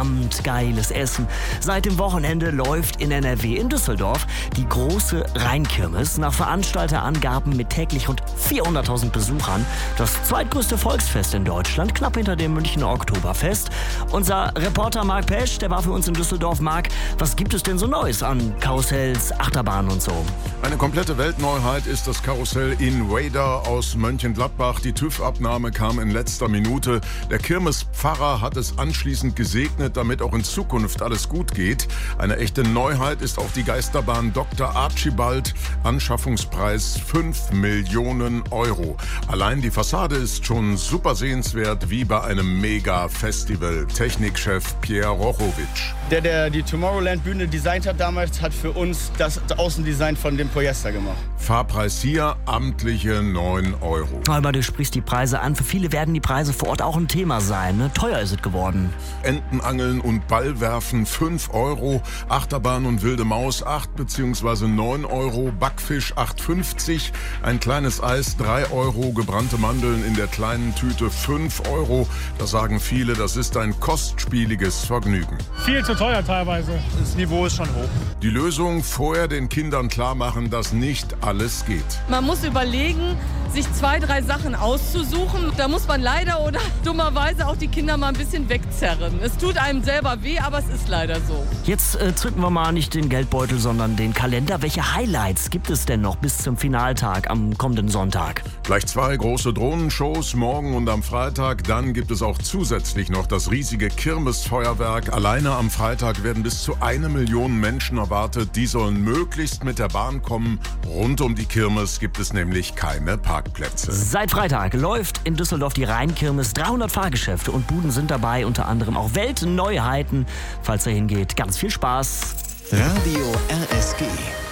verdammt geiles Essen. Seit dem Wochenende läuft in NRW in Düsseldorf die große Rheinkirmes. Nach Veranstalterangaben mit täglich rund 400.000 Besuchern. Das zweitgrößte Volksfest in Deutschland, knapp hinter dem Münchner Oktoberfest. Unser Reporter Marc Pesch, der war für uns in Düsseldorf. Marc, was gibt es denn so Neues an Karussells, Achterbahnen und so? Eine komplette Weltneuheit ist das Karussell Invader aus Mönchengladbach. Die TÜV-Abnahme kam in letzter Minute. Der Kirmespfarrer hat es anschließend gesegnet, damit auch in Zukunft alles gut geht. Eine echte Neuheit ist auch die Geisterbahn Dr. Archibald. Anschaffungspreis 5 Millionen Euro. Allein die Fassade ist schon super sehenswert, wie bei einem Mega-Festival. Technikchef Pierre Rochowitsch. Der die Tomorrowland-Bühne designt hat damals, hat für uns das Außendesign von dem Polyester gemacht. Fahrpreis hier amtliche 9 Euro. Aber du sprichst die Preise an. Für viele werden die Preise vor Ort auch ein Thema sein. Ne? Teuer ist es geworden. Entenangeln und Ballwerfen 5 Euro. Achterbahn und wilde Maus 8 bzw. 9 Euro. Backfisch 8,50. Ein kleines Eis 3 Euro. Gebrannte Mandeln in der kleinen Tüte 5 Euro. Da sagen viele, das ist ein kostspieliges Vergnügen. Viel zu teuer teilweise. Das Niveau ist schon hoch. Die Lösung: vorher den Kindern klar machen, dass nicht alles geht. Man muss überlegen, sich 2, 3 Sachen auszusuchen. Da muss man leider oder dummerweise auch die Kinder mal ein bisschen wegzerren. Es tut einem selber weh, aber es ist leider so. Jetzt zücken wir mal nicht den Geldbeutel, sondern den Kalender. Welche Highlights gibt es denn noch bis zum Finaltag am kommenden Sonntag? Gleich 2 große Drohnenshows, morgen und am Freitag. Dann gibt es auch zusätzlich noch das riesige Kirmesfeuerwerk. Alleine am Freitag werden bis zu 1 Million Menschen erwartet. Die sollen möglichst mit der Bahn kommen. Rund um die Kirmes gibt es nämlich keine Parkplätze. Seit Freitag läuft in Düsseldorf die Rheinkirmes. 300 Fahrgeschäfte und Buden sind dabei, unter anderem auch Weltneuheiten. Falls er hingeht, ganz viel Spaß. Radio RSG.